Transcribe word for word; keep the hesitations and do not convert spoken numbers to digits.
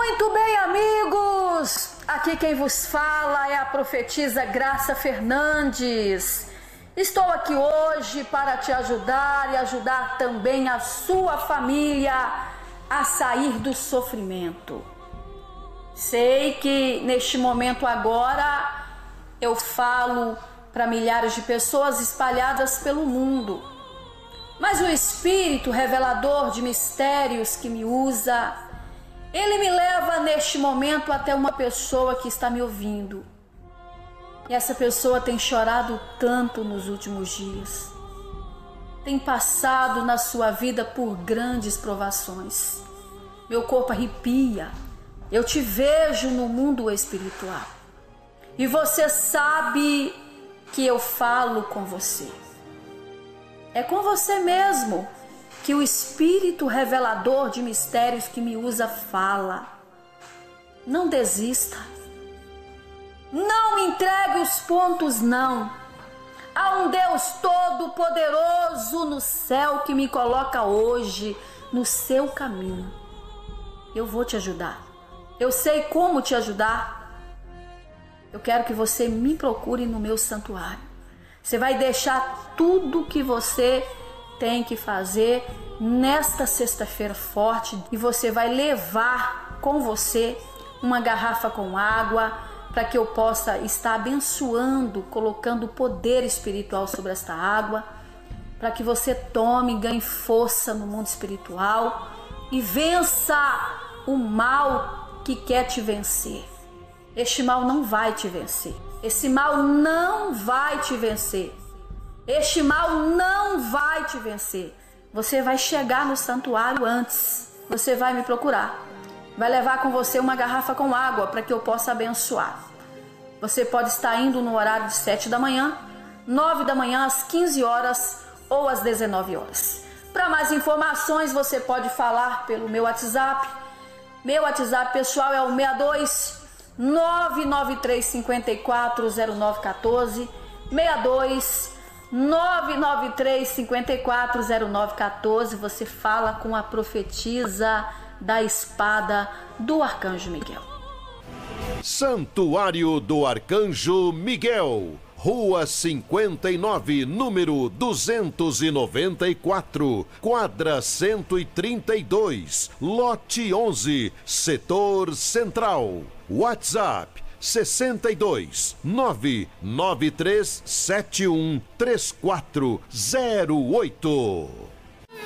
Muito bem, amigos! Aqui quem vos fala é a profetisa Graça Fernandes. Estou aqui hoje para te ajudar e ajudar também a sua família a sair do sofrimento. Sei que neste momento agora eu falo para milhares de pessoas espalhadas pelo mundo, mas o Espírito revelador de mistérios que me usa, ele me leva neste momento até uma pessoa que está me ouvindo. E essa pessoa tem chorado tanto nos últimos dias. Tem passado na sua vida por grandes provações. Meu corpo arrepia. Eu te vejo no mundo espiritual. E você sabe que eu falo com você. É com você mesmo que o Espírito revelador de mistérios que me usa fala. Não desista. Não entregue os pontos, não. Há um Deus todo-poderoso no céu que me coloca hoje no seu caminho. Eu vou te ajudar. Eu sei como te ajudar. Eu quero que você me procure no meu santuário. Você vai deixar tudo que você tem que fazer nesta sexta-feira forte e você vai levar com você uma garrafa com água para que eu possa estar abençoando, colocando poder espiritual sobre esta água, para que você tome e ganhe força no mundo espiritual e vença o mal que quer te vencer. Este mal não vai te vencer. Esse mal não vai te vencer. Este mal não vai te vencer. Você vai chegar no santuário antes. Você vai me procurar. Vai levar com você uma garrafa com água para que eu possa abençoar. Você pode estar indo no horário de sete da manhã, nove da manhã, às quinze horas ou às dezenove horas. Para mais informações, você pode falar pelo meu WhatsApp. Meu WhatsApp pessoal é o seis dois nove nove três cinco quatro zero nove um quatro, seis dois nove nove três cinco quatro zero nove um quatro. Você fala com a profetisa da espada do Arcanjo Miguel. Santuário do Arcanjo Miguel, Rua cinquenta e nove, número duzentos e noventa e quatro, quadra cento e trinta e dois, lote onze, setor central. WhatsApp sessenta e dois nove nove três sete um três quatro zero oito.